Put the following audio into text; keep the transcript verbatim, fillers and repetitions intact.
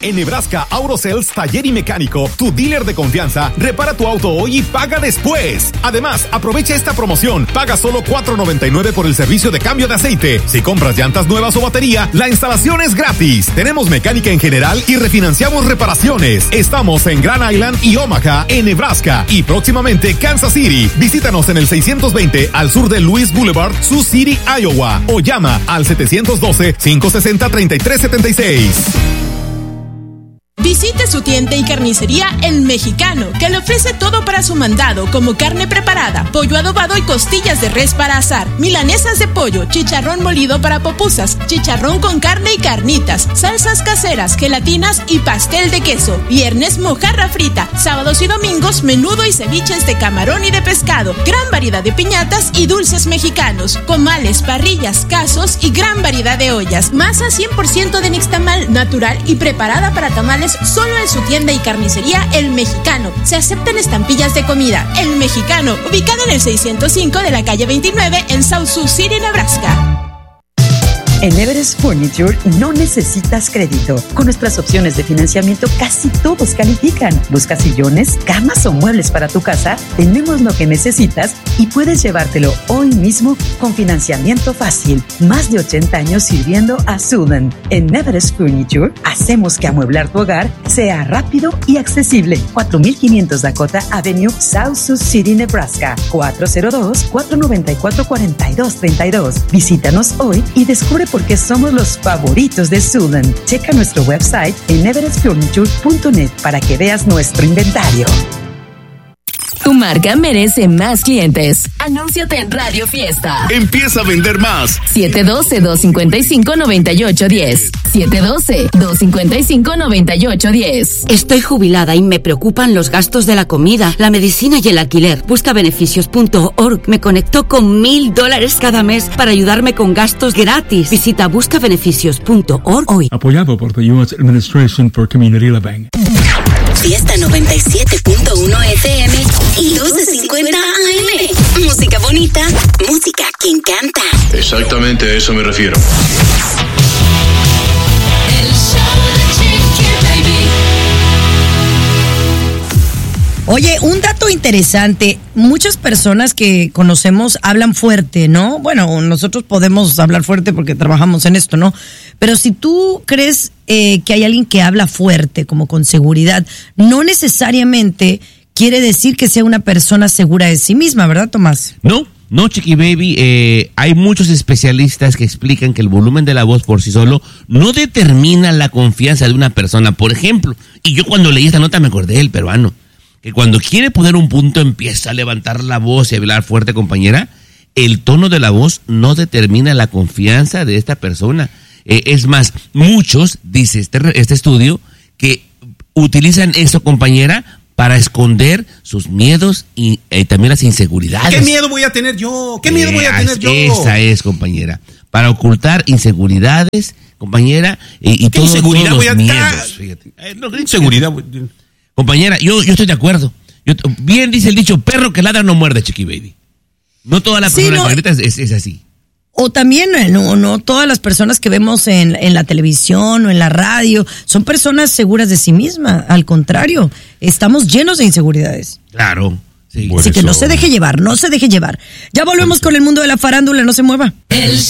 En Nebraska AutoSales Taller y Mecánico, tu dealer de confianza, repara tu auto hoy y paga después. Además, aprovecha esta promoción. Paga solo cuatro noventa y nueve por el servicio de cambio de aceite. Si compras llantas nuevas o batería, la instalación es gratis. Tenemos mecánica en general y refinanciamos reparaciones. Estamos en Grand Island y Omaha, en Nebraska, y próximamente Kansas City. Visítanos en el seiscientos veinte al sur de Louis Boulevard, Sioux City, Iowa, o llama al setecientos doce, cinco sesenta, treinta y tres setenta y seis. Visite su tienda y carnicería El Mexicano, que le ofrece todo para su mandado, como carne preparada, pollo adobado y costillas de res para asar, milanesas de pollo, chicharrón molido para pupusas, chicharrón con carne y carnitas, salsas caseras, gelatinas y pastel de queso. Viernes, mojarra frita. Sábados y domingos, menudo y ceviches de camarón y de pescado. Gran variedad de piñatas y dulces mexicanos, comales, parrillas, casos y gran variedad de ollas. Masa cien por ciento de nixtamal, natural y preparada para tamales, solo en su tienda y carnicería El Mexicano. Se aceptan estampillas de comida. El Mexicano, ubicado en el seiscientos cinco de la calle veintinueve en South Sioux City, Nebraska. En Everest Furniture no necesitas crédito. Con nuestras opciones de financiamiento casi todos califican. ¿Buscas sillones, camas o muebles para tu casa? Tenemos lo que necesitas y puedes llevártelo hoy mismo con financiamiento fácil. Más de ochenta años sirviendo a Sudan. En Everest Furniture hacemos que amueblar tu hogar sea rápido y accesible. cuatro mil quinientos Dakota Avenue, South Sioux City, Nebraska. cuatro cero dos, cuatro nueve cuatro, cuatro dos tres dos. Visítanos hoy y descubre por qué somos los favoritos de Sudan. Checa nuestro website en everest furniture punto net para que veas nuestro inventario. Tu marca merece más clientes. Anúnciate en Radio Fiesta. Empieza a vender más. siete uno dos, dos cinco cinco, nueve ocho uno cero. siete uno dos, dos cinco cinco, nueve ocho uno cero. Estoy jubilada y me preocupan los gastos de la comida, la medicina y el alquiler. busca beneficios punto org me conectó con mil dólares cada mes para ayudarme con gastos gratis. Visita busca beneficios punto org hoy. Apoyado por the U S Administration for Community Living. Fiesta noventa y siete punto uno F M y doce cincuenta A M. Música bonita, música que encanta. Exactamente a eso me refiero. El show de Chiqui Baby. Oye, un dato interesante. Muchas personas que conocemos hablan fuerte, ¿no? Bueno, nosotros podemos hablar fuerte porque trabajamos en esto, ¿no? Pero si tú crees eh, que hay alguien que habla fuerte, como con seguridad, no necesariamente quiere decir que sea una persona segura de sí misma, ¿verdad, Tomás? No, no, Chiqui Baby. Eh, hay muchos especialistas que explican que el volumen de la voz por sí solo no determina la confianza de una persona. Por ejemplo, y yo cuando leí esta nota me acordé del peruano, que cuando quiere poner un punto empieza a levantar la voz y a hablar fuerte, compañera. El tono de la voz no determina la confianza de esta persona. Eh, es más, muchos, dice este, este estudio, que utilizan eso, compañera, para esconder sus miedos y eh, también las inseguridades. ¿Qué miedo voy a tener yo? ¿Qué miedo eh, voy a tener yo? Esa es, compañera. Para ocultar inseguridades, compañera, eh, y ¿Qué todo, inseguridad todos voy a los tener? miedos. Fíjate. Eh, no, ¿qué inseguridad? Compañera, yo, yo estoy de acuerdo. Yo, bien dice el dicho, perro que ladra no muerde, Chiqui Baby. No todas las Sí, personas no. que gritan es, es así. O también, no, no todas las personas que vemos en, en la televisión o en la radio son personas seguras de sí mismas. Al contrario, estamos llenos de inseguridades. Claro. Sí. Así que no se deje llevar, no se deje llevar. Ya volvemos con el mundo de la farándula, no se mueva. El